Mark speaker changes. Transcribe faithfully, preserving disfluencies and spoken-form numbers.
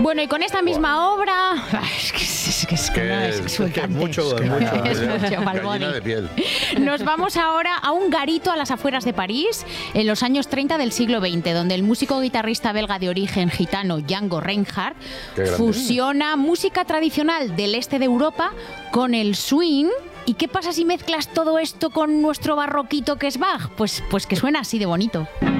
Speaker 1: Bueno, y con esta misma obra... Es que es, que es, que no, es exultante.
Speaker 2: Mucho, es mucho.
Speaker 1: Es mucho,
Speaker 2: Gallina de piel.
Speaker 1: Nos vamos ahora a un garito a las afueras de París, en los años treinta del siglo veinte, donde el músico guitarrista belga de origen gitano Django Reinhardt fusiona música tradicional del este de Europa con el swing. ¿Y qué pasa si mezclas todo esto con nuestro barroquito que es Bach? Pues, pues que suena así de bonito.